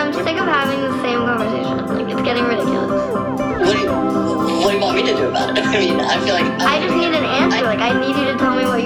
I'm sick of having the same conversation. Like, it's getting ridiculous. What do you want me to do about it? I mean, I feel like... I just need an answer. Like, I need you to tell